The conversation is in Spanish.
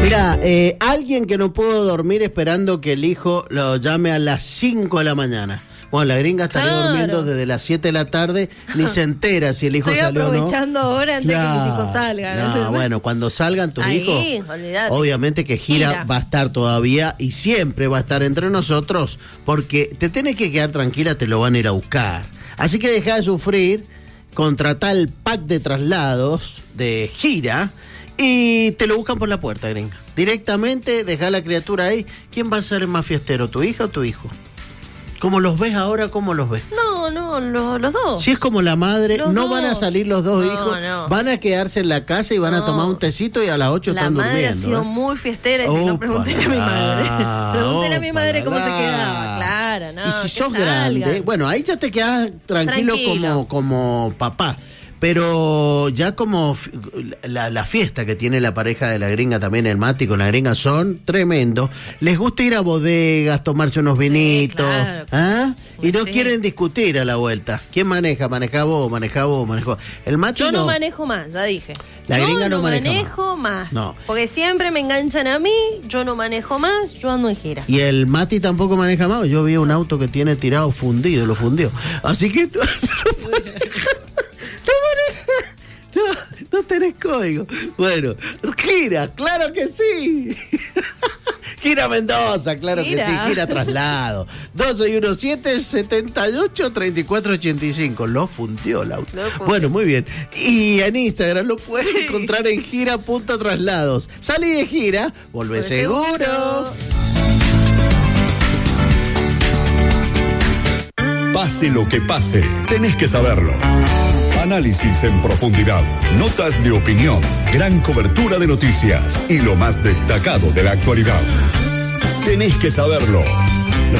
Mira, alguien que no pudo dormir esperando que el hijo lo llame a las 5 de la mañana. Bueno, la gringa estaría durmiendo desde las 7 de la tarde, ni se entera si el hijo salió o no. Estoy aprovechando ahora antes de que mis hijos salgan. No, bueno, cuando salgan tus hijos, olvidate. obviamente que Gira va a estar todavía y siempre va a estar entre nosotros, porque te tenés que quedar tranquila, te lo van a ir a buscar. Así que deja de sufrir, contratá el pack de traslados de Gira y te lo buscan por la puerta, gringa. Directamente, dejá a la criatura ahí. ¿Quién va a ser el más fiestero, tu hija o tu hijo? ¿Cómo los ves ahora? ¿Cómo los ves? No, los dos. Si es como la madre, no van a salir los dos hijos, no. van a quedarse en la casa y van a tomar un tecito y a las 8 están durmiendo. La madre ha sido muy fiestera y si no, pregúntale a mi madre. Pregúntale a mi madre cómo se quedaba. Claro, no. Y si sos grande, bueno, ahí ya te quedás tranquilo. Como papá. Pero ya como la fiesta que tiene la pareja de la gringa también, el Mati con la gringa, son tremendos. Les gusta ir a bodegas, tomarse unos vinitos, claro. ¿Ah? Y no quieren discutir a la vuelta. ¿Quién maneja? Maneja vos. El Mati yo no manejo más, ya dije. La gringa no manejo más. No. Porque siempre me enganchan a mí, yo no manejo más, yo ando en gira. Y el Mati tampoco maneja más. Yo vi un auto que tiene tirado fundido, lo fundió. Así que no tenés código. Bueno, Gira, claro que sí. Gira Mendoza, claro que sí. Gira Traslado. 217-78-3485. Lo fundió el auto. Bueno, muy bien. Y en Instagram lo puedes encontrar en gira.traslados. Salí de gira, volvé seguro. Pase lo que pase, tenés que saberlo. Análisis en profundidad, notas de opinión, gran cobertura de noticias y lo más destacado de la actualidad. Tenés que saberlo.